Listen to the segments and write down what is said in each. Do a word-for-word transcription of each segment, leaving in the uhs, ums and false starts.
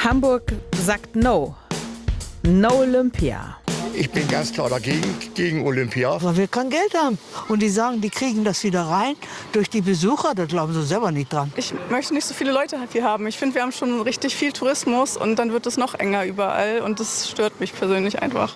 Hamburg sagt No. No Olympia. Ich bin ganz klar dagegen, gegen Olympia. Weil wir kein Geld haben. Und die sagen, die kriegen das wieder rein durch die Besucher. Da glauben sie selber nicht dran. Ich möchte nicht so viele Leute hier haben. Ich finde, wir haben schon richtig viel Tourismus und dann wird es noch enger überall. Und das stört mich persönlich einfach.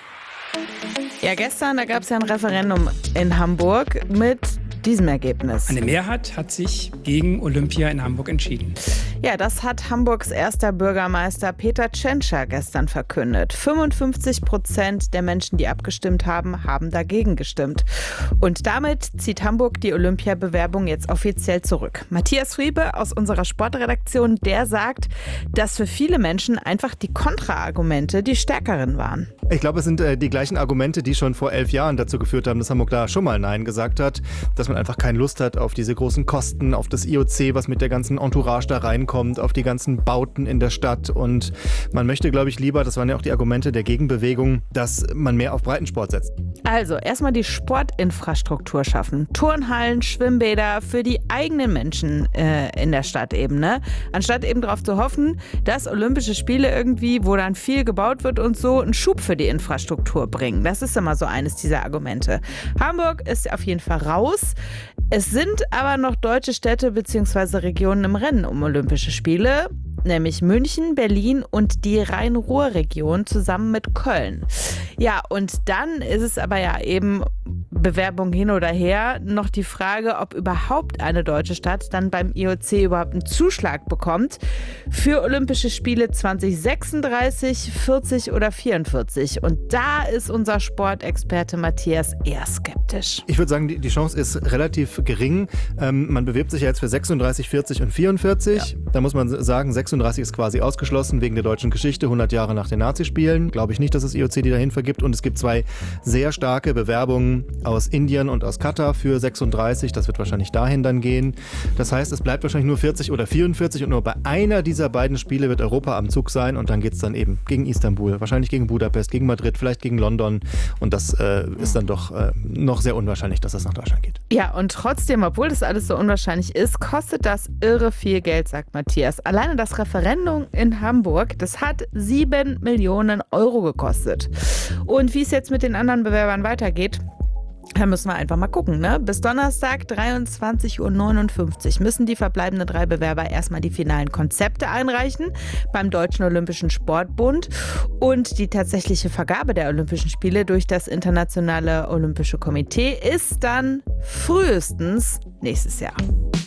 Ja, gestern, da gab es ja ein Referendum in Hamburg mit diesem Ergebnis. Eine Mehrheit hat sich gegen Olympia in Hamburg entschieden. Ja, das hat Hamburgs erster Bürgermeister Peter Tschentscher gestern verkündet. fünfundfünfzig Prozent der Menschen, die abgestimmt haben, haben dagegen gestimmt. Und damit zieht Hamburg die Olympia-Bewerbung jetzt offiziell zurück. Matthias Friebe aus unserer Sportredaktion, der sagt, dass für viele Menschen einfach die Kontraargumente die stärkeren waren. Ich glaube, es sind äh, die gleichen Argumente, die schon vor elf Jahren dazu geführt haben, dass Hamburg da schon mal Nein gesagt hat. Dass man einfach keine Lust hat auf diese großen Kosten, auf das I O C, was mit der ganzen Entourage da reinkommt, auf die ganzen Bauten in der Stadt. Und man möchte, glaube ich, lieber, das waren ja auch die Argumente der Gegenbewegung, dass man mehr auf Breitensport setzt. Also erstmal die Sportinfrastruktur schaffen. Turnhallen, Schwimmbäder für die eigenen Menschen äh, in der Stadt eben, ne? Anstatt eben darauf zu hoffen, dass Olympische Spiele irgendwie, wo dann viel gebaut wird und so, einen Schub für die Infrastruktur bringen. Das ist immer so eines dieser Argumente. Hamburg ist auf jeden Fall raus. Es sind aber noch deutsche Städte bzw. Regionen im Rennen um Olympische Spiele, nämlich München, Berlin und die Rhein-Ruhr-Region zusammen mit Köln. Ja, und dann ist es aber ja eben Bewerbung hin oder her noch die Frage, ob überhaupt eine deutsche Stadt dann beim I O C überhaupt einen Zuschlag bekommt für Olympische Spiele zwanzig sechsunddreißig, vierzig oder vierundvierzig. Und da ist unser Sportexperte Matthias eher skeptisch. Ich würde sagen, die, die Chance ist relativ gering. Ähm, man bewirbt sich ja jetzt für sechsunddreißig, vierzig und vierundvierzig. Ja. Da muss man sagen, sechsunddreißig ist quasi ausgeschlossen wegen der deutschen Geschichte, hundert Jahre nach den Nazispielen. Glaube ich nicht, dass das I O C die dahin vergibt. Und es gibt zwei sehr starke Bewerbungen aus Indien und aus Katar für sechsunddreißig. Das wird wahrscheinlich dahin dann gehen. Das heißt, es bleibt wahrscheinlich nur vierzig oder vierundvierzig und nur bei einer dieser beiden Spiele wird Europa am Zug sein und dann geht es dann eben gegen Istanbul, wahrscheinlich gegen Budapest, gegen Madrid, vielleicht gegen London und das äh, ist dann doch äh, noch sehr unwahrscheinlich, dass das nach Deutschland geht. Ja, und trotzdem, obwohl das alles so unwahrscheinlich ist, kostet das irre viel Geld, sagt Matthias. Alleine das Referendum in Hamburg, das hat sieben Millionen Euro gekostet. Und wie es jetzt mit den anderen Bewerbern weitergeht, da müssen wir einfach mal gucken, ne? Bis Donnerstag dreiundzwanzig Uhr neunundfünfzig müssen die verbleibenden drei Bewerber erstmal die finalen Konzepte einreichen beim Deutschen Olympischen Sportbund. Und die tatsächliche Vergabe der Olympischen Spiele durch das Internationale Olympische Komitee ist dann frühestens nächstes Jahr.